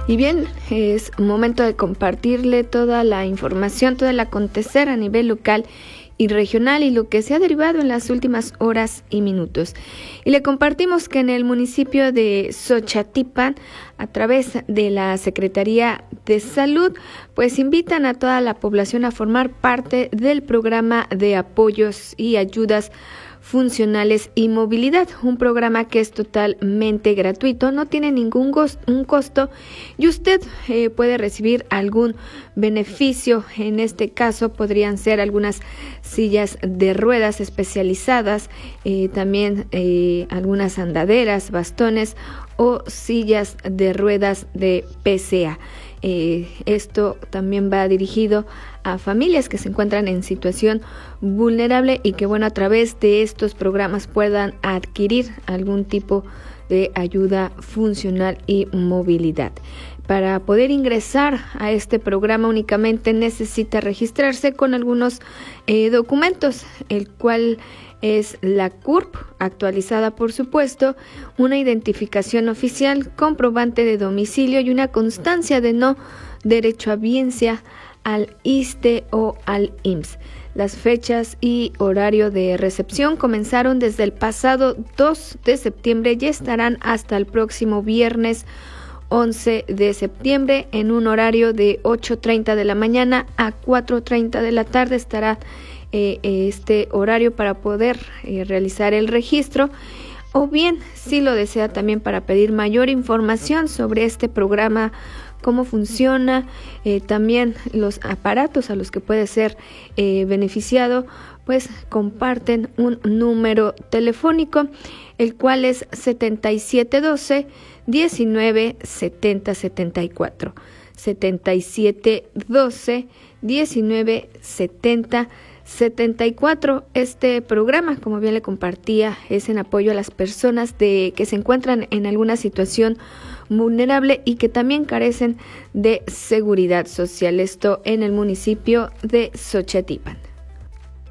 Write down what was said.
Y bien, es momento de compartirle toda la información, todo el acontecer a nivel local y regional y lo que se ha derivado en las últimas horas y minutos. Y le compartimos que en el municipio de Xochatipan, a través de la Secretaría de Salud, pues invitan a toda la población a formar parte del programa de apoyos y ayudas funcionales y movilidad, un programa que es totalmente gratuito, no tiene ningún costo y usted puede recibir algún beneficio. En este caso podrían ser algunas sillas de ruedas especializadas, también algunas andaderas, bastones o sillas de ruedas de PCA. Esto también va dirigido a familias que se encuentran en situación vulnerable y que, a través de estos programas puedan adquirir algún tipo de ayuda funcional y movilidad. Para poder ingresar a este programa únicamente necesita registrarse con algunos documentos, el cual es la CURP actualizada, por supuesto, una identificación oficial, comprobante de domicilio y una constancia de no derechohabiencia al ISSSTE o al IMSS. Las fechas y horario de recepción comenzaron desde el pasado 2 de septiembre y estarán hasta el próximo viernes 11 de septiembre en un horario de 8:30 de la mañana a 4:30 de la tarde. Estará este horario para poder realizar el registro, o bien, si lo desea, también para pedir mayor información sobre este programa, cómo funciona, también los aparatos a los que puede ser beneficiado, pues comparten un número telefónico, el cual es 7712-197074. 7712-197074. Este programa, como bien le compartía, es en apoyo a las personas que se encuentran en alguna situación vulnerable y que también carecen de seguridad social. Esto en el municipio de Xochatipan.